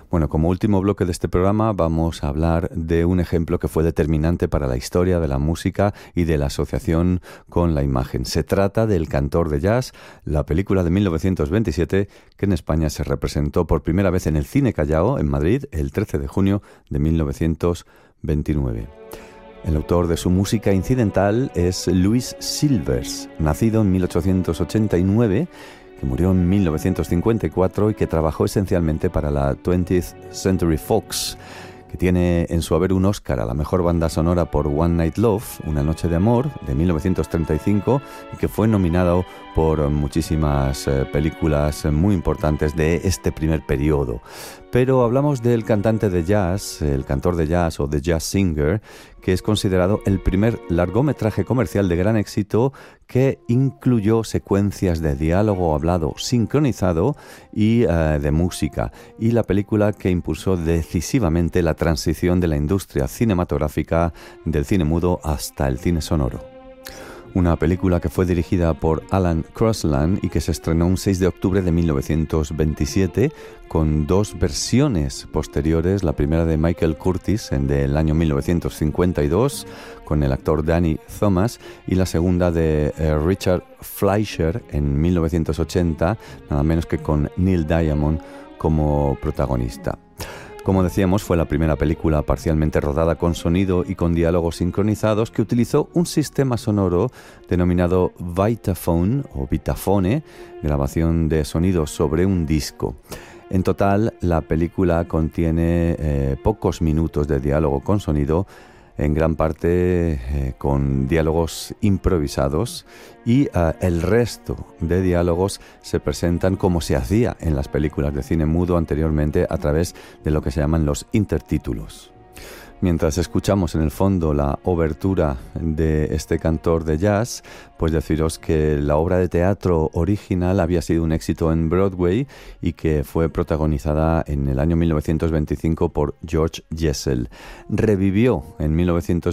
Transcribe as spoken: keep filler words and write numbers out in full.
Bueno, como último bloque de este programa vamos a hablar de un ejemplo que fue determinante para la historia de la música y de la asociación con la imagen. Se trata del Cantor de Jazz, la película de mil novecientos veintisiete que en España se representó por primera vez en el Cine Callao, en Madrid, el trece de junio de mil novecientos veintinueve. El autor de su música incidental es Louis Silvers, nacido en mil ochocientos ochenta y nueve, que murió en mil novecientos cincuenta y cuatro y que trabajó esencialmente para la twentieth Century Fox, que tiene en su haber un Oscar a la mejor banda sonora por One Night Love, Una noche de amor, de mil novecientos treinta y cinco, y que fue nominado por muchísimas eh, películas muy importantes de este primer periodo. Pero hablamos del cantante de jazz, el cantor de jazz o The Jazz Singer, que es considerado el primer largometraje comercial de gran éxito que incluyó secuencias de diálogo hablado sincronizado y uh, de música, y la película que impulsó decisivamente la transición de la industria cinematográfica del cine mudo hasta el cine sonoro. Una película que fue dirigida por Alan Crosland y que se estrenó un seis de octubre de mil novecientos veintisiete con dos versiones posteriores, la primera de Michael Curtis en del año mil novecientos cincuenta y dos con el actor Danny Thomas y la segunda de eh, Richard Fleischer en mil novecientos ochenta, nada menos que con Neil Diamond como protagonista. Como decíamos, fue la primera película parcialmente rodada con sonido y con diálogos sincronizados que utilizó un sistema sonoro denominado Vitaphone o Vitaphone, grabación de sonido sobre un disco. En total, la película contiene eh, pocos minutos de diálogo con sonido, en gran parte eh, con diálogos improvisados, y uh, el resto de diálogos se presentan como se hacía en las películas de cine mudo anteriormente a través de lo que se llaman los intertítulos. Mientras escuchamos en el fondo la obertura de este cantor de jazz, pues deciros que la obra de teatro original había sido un éxito en Broadway y que fue protagonizada en el año mil novecientos veinticinco por George Jessel. Revivió en mil novecientos